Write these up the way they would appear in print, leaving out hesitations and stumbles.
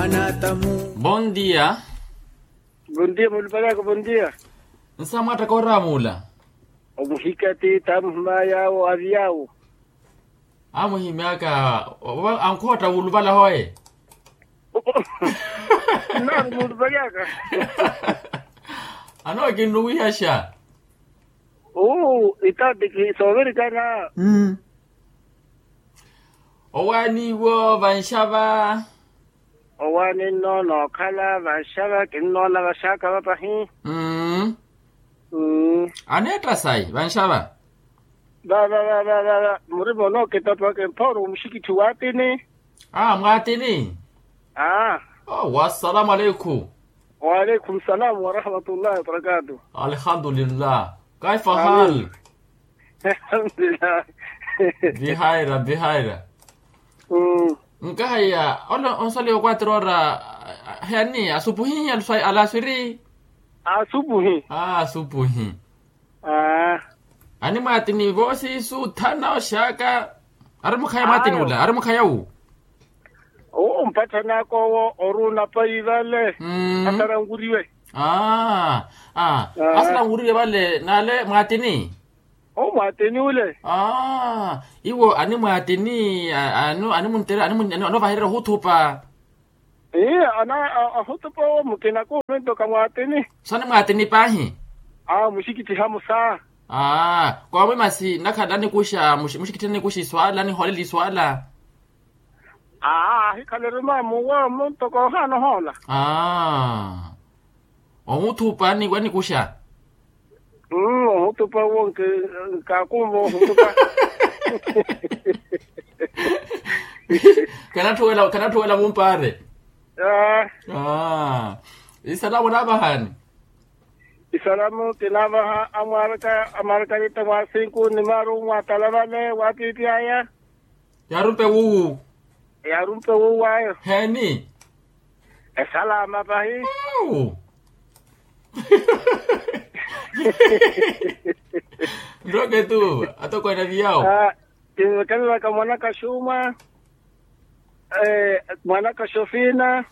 Bom dia. Bom dia, mulipalako, bom dia. Nsamata ko ramula. Omuhikati tamhmaya o aviao. Amuhimaka ankota ulubala hoye. Na mulipalaka. Ano kinuwi hasha. Itadiki soveri kana. Owani wo vanshava. Owani no kala vanshava kinno na vashaka vapahi. Aneta sai vanshava. Ba muribo no ketapa ke poro mshiki tuwate ni. Mwatini. Wassalamu alaikum. Wa alaikum salam wa rahmatullahi wa barakatuh. Alhamdulillah. Kaifa hal? Alhamdulillah. Bihaira. Nkaya, onsali kwatro ora hani asubuhi alasiri. Asubuhi. Asubuhi. Ani matini vosi su tana shaka. Armukhaya matini ula, armukhaya u. Mpatana ko oruna paivale. Ataranguriwe. Asla nguriwe vale nale matini. Matini ule. Iwo ani matini ani muntera ani no vahira hutupa. Ana hutupa mukina ko mento kama matini. Sana matini pahi. Mushikiti hamusa. Kwa mimi masi nakadani kusha mushikitene kushi swala ni holili swala. Hikaleruma muwa muntu ko hano hola. Omutupa ni kwani kusha. Omutupa wonke kakumbo omutupa. Kana tuwela mumpare. Isalamu nabahani. Isalamu tinabaha amarka itama sinku nimaru watalabane wapitiaya. Yarumpe wu. Yarumpe wu wayo. Heni. Salama pahi. Ndoke tu, ato kwa naviao. Tinakala kama mwanaka shuma. Mwanaka shofina.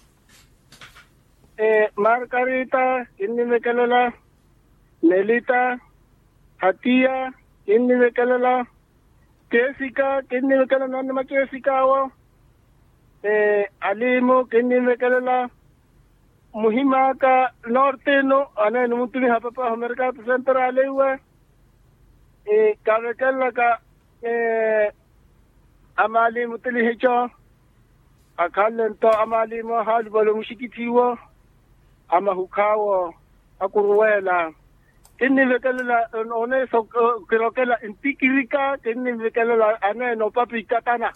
Margarita, inni mekalala. Nelita, Hatia, inni mekalala. Jessica, inni mekalala nama Jessica wa. Alimu, inni mekalala. Muhimaka norte no ana numutuni hapa America center alewa kavekala ka amali mutli hecho akalen to amali mo hal balo mushikitiwo ama hukawo akurwela inni vekala one so kirokela intikirika inni vekala ana no papi katana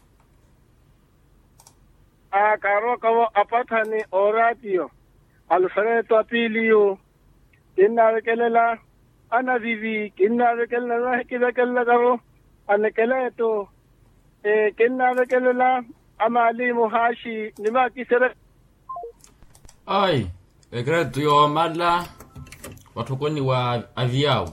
karo kawo apatani oratio Alfredo Apilio, inna vekelela, ana vivi, inna vekelela, kivekela garo, anekeleto, kinna vekelela, amali muhashi, nima kisere. Ai, egretu yo madla, watukoni wa aviao.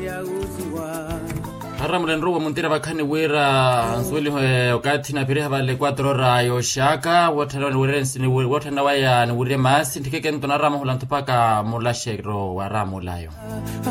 Haramren ruwa muntira bakani wera answeli wakati na pireha vale 4 horas yoshaka watana werensi ni watana waya ni wure masi ntikeke ntonarama hulantupaka mulashe ro waramu layo.